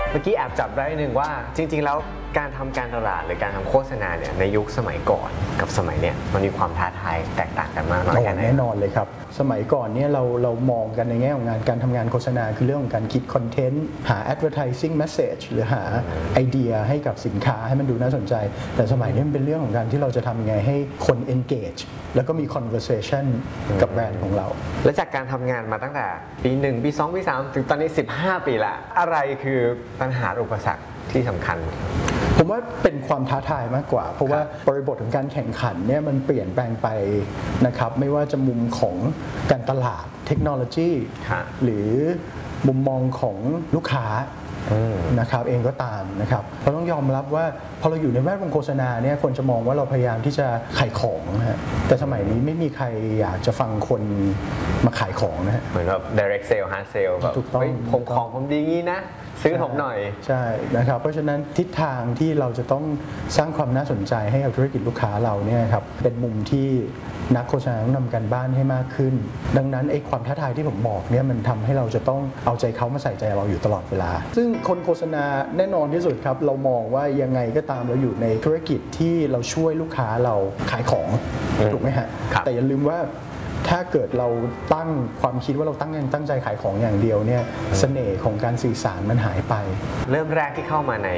เมื่อกี้แอบจับได้หนึ่งว่าจริงๆแล้วการทำการตลาดหรือการทำโฆษณาเนี่ยในยุคสมัยก่อนกับสมัยเนี้ยมันมีความท้าทายแตกต่างกันมากน้อยแค่ไหนแน่นอนเลยครับสมัยก่อนเนี่ยเรามองกันในแง่ของการทำงานโฆษณาคือเรื่องของการคิดคอนเทนต์หา advertising message หรือหาไอเดียให้กับสินค้าให้มันดูน่าสนใจแต่สมัยนี้มันเป็นเรื่องของการที่เราจะทำยังไงให้คน engage แล้วก็มี conversation กับแบรนด์ของเราและจากการทำงานมาตั้งแต่ปี1ปี2ปี3ถึงตอนนี้15ปีละอะไรคือปัญหาอุปสรรคที่สำคัญผมว่าเป็นความท้าทายมากกว่าเพราะว่าบริบทของการแข่งขันเนี่ยมันเปลี่ยนแปลงไปนะครับไม่ว่าจะมุมของการตลาดเทคโนโลยีหรือมุมมองของลูกค้านะครับเองก็ตามนะครับเราต้องยอมรับว่าพอเราอยู่ในแวดวงโฆษณาเนี่ยคนจะมองว่าเราพยายามที่จะขายของนะฮะแต่สมัยนี้ไม่มีใครอยากจะฟังคนมาขายของนะฮะเหมือนแบบ direct sale hard sale แบบผมของผมดีงี้นะซื้อผมหน่อยใช่นะครับเพราะฉะนั้นทิศทางที่เราจะต้องสร้างความน่าสนใจให้กับธุรกิจลูกค้าเราเนี่ยครับเป็นมุมที่นักโฆษณาต้องนำการบ้านให้มากขึ้นดังนั้นไอ้ความท้าทายที่ผมบอกเนี่ยมันทำให้เราจะต้องเอาใจเขามาใส่ใจเราอยู่ตลอดเวลาซึ่งคนโฆษณาแน่นอนที่สุดครับเรามองว่ายังไงก็ตามเราอยู่ในธุรกิจที่เราช่วยลูกค้าเราขายของถูกไหมฮะแต่อย่าลืมว่าถ้าเกิดเราตั้งความคิดว่าเราตั้งใจขายของอย่างเดียวเนี่ยเสน่ห์ของการสื่อสารมันหายไปเริ่มแรกที่เข้ามาใน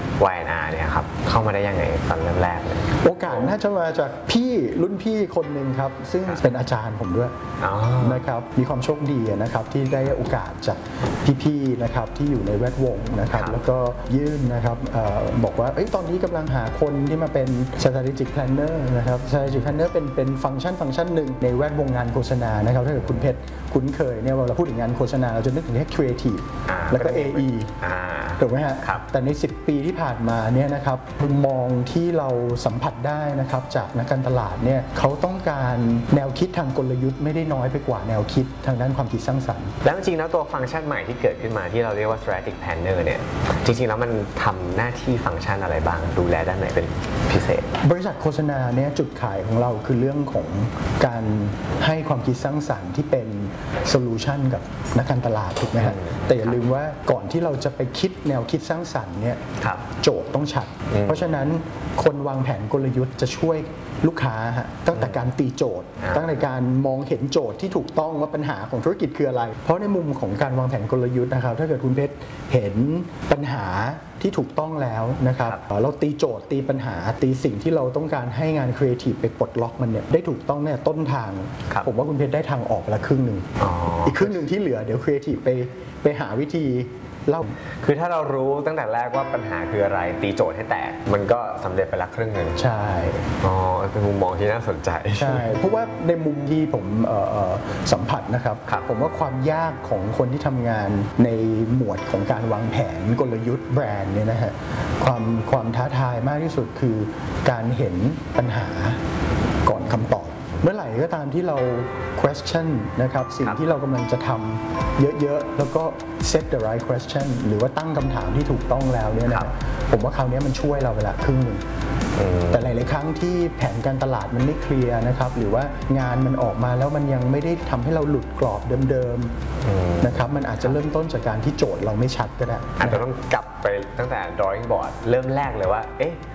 Y&R เนี่ยครับเข้ามาได้ยังไงตอนเริ่มแรกเลยโอกาสน่าจะมาจากรุ่นพี่คนหนึ่งครับซึ่งเป็นอาจารย์ผมด้วยนะครับมีความโชคดีนะครับที่ได้โอกาสจากพี่ๆนะครับที่อยู่ในแวดวงนะครับแล้วก็ยื่นนะครับบอกว่าตอนนี้กำลังหาคนที่มาเป็น strategic planner นะครับ strategic planner เป็นฟังก์ชันหนึ่งในแวดวงงานโฆษณานะครับถ้าเกิดคุณเพชรคุ้นเคยเนี่ยเวลาพูดถึงงานโฆษณาเราจะนึกถึงแค่ creative แล้วก็ AE ถูกไหมฮะแต่ใน10ปีที่ผ่านมาเนี่ยนะครับมุมมองที่เราสัมผัสได้นะครับจากนักการตลาดเนี่ยเขาต้องการแนวคิดทางกลยุทธ์ไม่ได้น้อยไปกว่าแนวคิดทางด้านความคิดสร้างสรรค์แล้วจริงๆแล้วตัวฟังก์ชันใหม่ที่เกิดขึ้นมาที่เราเรียกว่า strategic planner เนี่ยจริงๆแล้วมันทำหน้าที่ฟังก์ชันอะไรบ้างดูแลด้านไหนเป็นพิเศษบริษัทโฆษณาเนี่ยจุดขายของเราคือเรื่องของการให้ความคิดสร้างสรรค์ที่เป็นโซลูชันกับนักการตลาดถูกไหมฮะแต่อย่าลืมว่าก่อนที่เราจะไปคิดแนวคิดสร้างสรรค์เนี่ยโจทย์ต้องชัดเพราะฉะนั้นคนวางแผนกลยุทธ์จะช่วยลูกค้าฮะตั้งแต่การตีโจทย์ตั้งแต่การมองเห็นโจทย์ที่ถูกต้องว่าปัญหาของธุรกิจคืออะไรเพราะในมุมของการวางแผนกลยุทธ์นะครับถ้าเกิดคุณเพชรเห็นปัญหาที่ถูกต้องแล้วนะครับเราตีโจทย์ตีปัญหาตีสิ่งที่เราต้องการให้งานครีเอทีฟไปปลดล็อกมันเนี่ยได้ถูกต้องเนี่ยต้นทางผมว่าคุณเพชรได้ทางออกละครึ่งหนึ่งอีกครึ่งหนึ่งที่เหลือเดี๋ยวครีเอทีฟไปหาวิธีคือถ้าเรารู้ตั้งแต่แรกว่าปัญหาคืออะไรตีโจทย์ให้แตกมันก็สำเร็จไปละครึ่งหนึ่งใช่เป็นมุมมองที่น่าสนใจใช่เพราะว่าในมุมที่ผมสัมผัสนะครับผมว่าความยากของคนที่ทำงานในหมวดของการวางแผนกลยุทธ์แบรนด์เนี่ยนะฮะความท้าทายมากที่สุดคือการเห็นปัญหาก่อนคำตอบเมื่อไหร่ก็ตามที่เรา question นะครับสิ่งที่เรากำลังจะทำเยอะๆแล้วก็ set the right question หรือว่าตั้งคำถามที่ถูกต้องแล้วเนี่ยนะผมว่าคราวนี้มันช่วยเราไปละครึ่งหนึ่งแต่หลายๆครั้งที่แผนการตลาดมันไม่เคลียร์นะครับหรือว่างานมันออกมาแล้วมันยังไม่ได้ทำให้เราหลุดกรอบเดิมๆนะครับมันอาจจะเริ่มต้นจากการที่โจทย์เราไม่ชัดก็ได้อาจจะต้องกลับไปตั้งแต่ drawing board เริ่มแรกเลยว่า